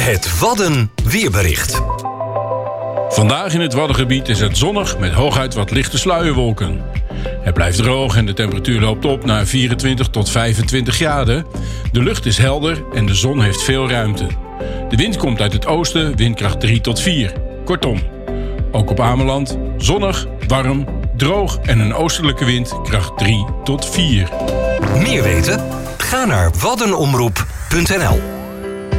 Het Wadden weerbericht. Vandaag in het Waddengebied is het zonnig met hooguit wat lichte sluierwolken. Het blijft droog en de temperatuur loopt op naar 24 tot 25 graden. De lucht is helder en de zon heeft veel ruimte. De wind komt uit het oosten, windkracht 3 tot 4. Kortom, ook op Ameland, zonnig, warm, droog en een oostelijke wind, kracht 3 tot 4. Meer weten? Ga naar waddenomroep.nl